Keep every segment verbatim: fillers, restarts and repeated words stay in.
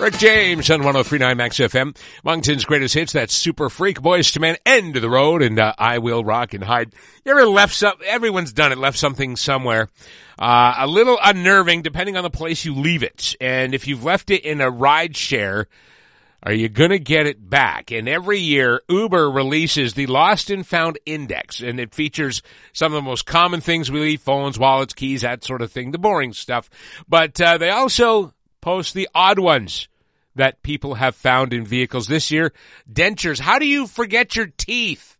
Rick James on one oh three point nine Max F M. Moncton's greatest hits, that's Super Freak, Boys to Men, End of the Road, and uh, I Will Rock and Hide. You ever left some, everyone's done it, left something somewhere. Uh, a little unnerving depending on the place you leave it. And if you've left it in a ride share, are you going to get it back? And every year, Uber releases the Lost and Found Index, and it features some of the most common things we leave, phones, wallets, keys, that sort of thing, the boring stuff. But uh, they also post the odd ones that people have found in vehicles. This year, dentures. How do you forget your teeth?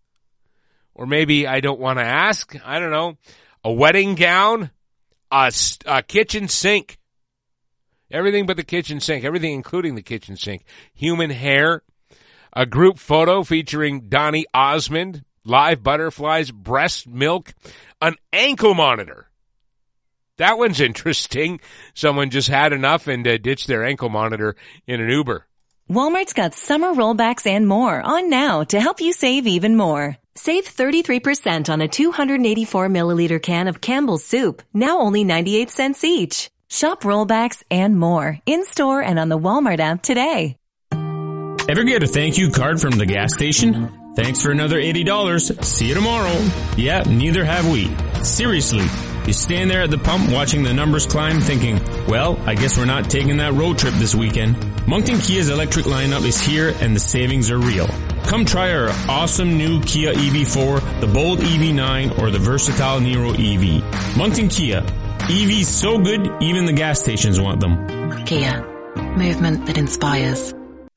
Or maybe I don't want to ask. I don't know. A wedding gown, a, a kitchen sink. Everything but the kitchen sink. Everything including the kitchen sink. Human hair. A group photo featuring Donny Osmond. Live butterflies. Breast milk. An ankle monitor. That one's interesting. Someone just had enough and uh, ditched their ankle monitor in an Uber. Walmart's got summer rollbacks and more on now to help you save even more. Save thirty-three percent on a two hundred eighty-four milliliter can of Campbell's soup, now only ninety-eight cents each. Shop rollbacks and more in-store and on the Walmart app today. Ever get a thank you card from the gas station? Thanks for another eighty dollars. See you tomorrow. Yeah, neither have we. Seriously. You stand there at the pump watching the numbers climb thinking, well, I guess we're not taking that road trip this weekend. Moncton Kia's electric lineup is here and the savings are real. Come try our awesome new Kia E V four, the bold E V nine, or the versatile Niro E V. Moncton Kia. E Vs so good, even the gas stations want them. Kia. Movement that inspires.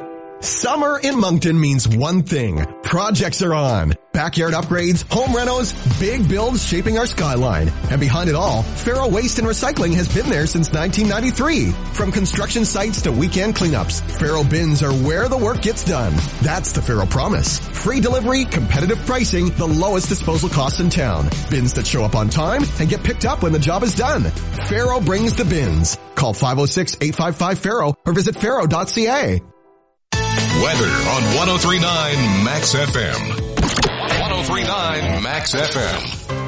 Summer in Moncton means one thing. Projects are on. Backyard upgrades, home renos, big builds shaping our skyline. And behind it all, Faro Waste and Recycling has been there since nineteen ninety-three. From construction sites to weekend cleanups, Faro bins are where the work gets done. That's the Faro promise. Free delivery, competitive pricing, the lowest disposal costs in town. Bins that show up on time and get picked up when the job is done. Faro brings the bins. Call five oh six, eight five five, Faro or visit faro dot c a. Weather on one oh three point nine Max F M. one oh three point nine Max F M.